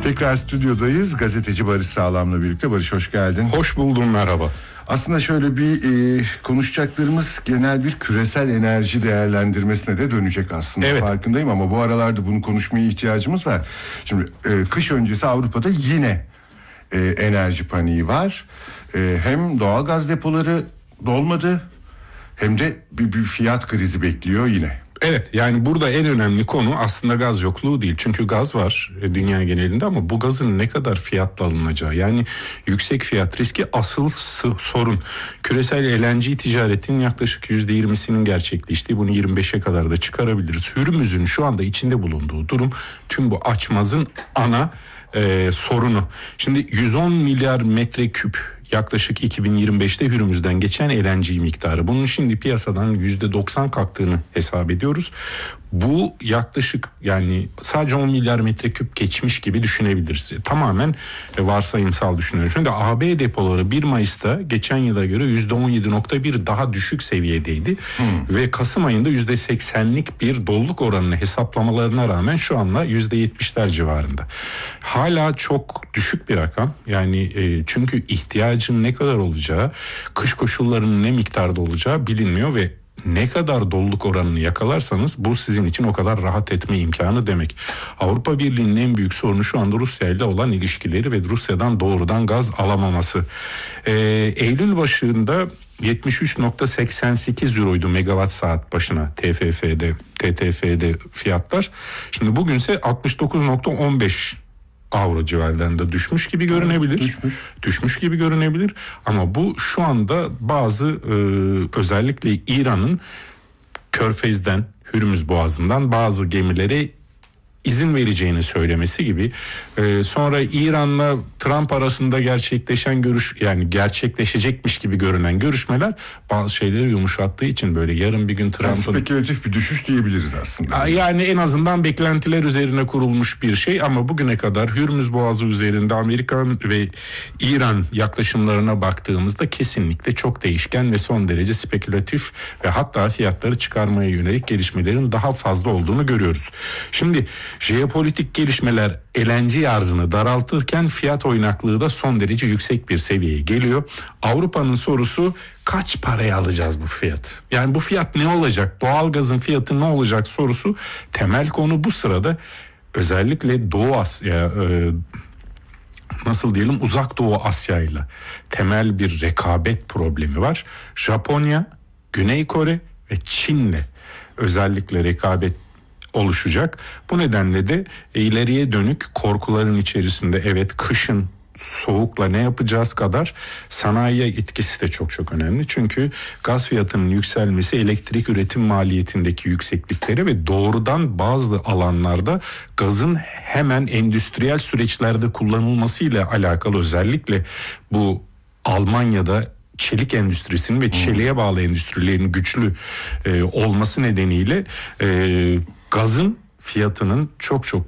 Tekrar stüdyodayız. Gazeteci Barış Sağlam'la birlikte. Barış, hoş geldin. Hoş buldum, merhaba. Aslında şöyle bir konuşacaklarımız genel bir küresel enerji değerlendirmesine de dönecek aslında. Evet. Farkındayım ama bu aralarda bunu konuşmaya ihtiyacımız var. Şimdi kış öncesi Avrupa'da yine enerji paniği var. Hem doğalgaz depoları dolmadı hem de bir fiyat krizi bekliyor yine. Evet, yani burada en önemli konu aslında gaz yokluğu değil. Çünkü gaz var dünya genelinde ama bu gazın ne kadar fiyatla alınacağı, yani yüksek fiyat riski asıl sorun. Küresel LNG ticaretinin yaklaşık %20'sinin gerçekleştiği, bunu 25'e kadar da çıkarabiliriz. Hürmüz'ün şu anda içinde bulunduğu durum tüm bu açmazın ana sorunu. Şimdi 110 milyar metreküp yaklaşık 2025'te Hürmüz'den geçen LNG miktarı. Bunun şimdi piyasadan %90 kalktığını hesap ediyoruz. Bu yaklaşık, yani sadece 10 milyar metreküp geçmiş gibi düşünebiliriz. Tamamen varsayımsal düşünüyorum. Şimdi AB depoları 1 Mayıs'ta geçen yıla göre %17.1 daha düşük seviyedeydi. Ve Kasım ayında %80'lik bir doluluk oranını hesaplamalarına rağmen şu anda %70'ler civarında. Hala çok düşük bir rakam. Yani çünkü ihtiyacın ne kadar olacağı, kış koşullarının ne miktarda olacağı bilinmiyor ve ne kadar doluluk oranını yakalarsanız bu sizin için o kadar rahat etme imkanı demek. Avrupa Birliği'nin en büyük sorunu şu anda Rusya ile olan ilişkileri ve Rusya'dan doğrudan gaz alamaması. Eylül başında 73.88 euroydu megawatt saat başına TTF'de fiyatlar. Şimdi bugünse 69.15 avro civarlarında düşmüş gibi görünebilir. Düşmüş gibi görünebilir ama bu şu anda bazı özellikle İran'ın Körfez'den, Hürmüz Boğazı'ndan bazı gemilere izin vereceğini söylemesi gibi. Sonra İran'la Trump arasında gerçekleşen yani gerçekleşecekmiş gibi görünen görüşmeler bazı şeyleri yumuşattığı için böyle yarın bir gün Trump'ın... Spekülatif bir düşüş diyebiliriz aslında. Yani en azından beklentiler üzerine kurulmuş bir şey ama bugüne kadar Hürmüz Boğazı üzerinde Amerikan ve İran yaklaşımlarına baktığımızda kesinlikle çok değişken ve son derece spekülatif ve hatta fiyatları çıkarmaya yönelik gelişmelerin daha fazla olduğunu görüyoruz. Şimdi jeopolitik gelişmeler LNG arzını daraltırken fiyat oynaklığı da son derece yüksek bir seviyeye geliyor. Avrupa'nın sorusu kaç paraya alacağız bu fiyat? Yani bu fiyat ne olacak? Doğalgazın fiyatı ne olacak sorusu temel konu bu sırada. Özellikle Doğu Asya, nasıl diyelim, Uzak Doğu Asya ile temel bir rekabet problemi var. Japonya, Güney Kore ve Çin'le özellikle rekabet oluşacak. Bu nedenle de ileriye dönük korkuların içerisinde evet kışın soğukla ne yapacağız kadar sanayiye etkisi de çok önemli. Çünkü gaz fiyatının yükselmesi elektrik üretim maliyetindeki yükseklikleri ve doğrudan bazı alanlarda gazın hemen endüstriyel süreçlerde kullanılmasıyla alakalı, özellikle bu Almanya'da çelik endüstrisinin ve çeliğe bağlı endüstrilerin güçlü olması nedeniyle gazın fiyatının çok